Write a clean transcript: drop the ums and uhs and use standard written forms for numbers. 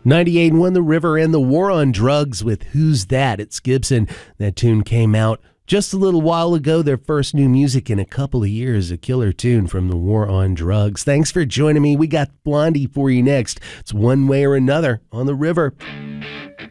98.1 The River and the War on Drugs with Who's That? It's Gibson. That tune came out just a little while ago. Their first new music in a couple of years. A killer tune from the War on Drugs. Thanks for joining me. We got Blondie for you next. It's One Way or Another on the River.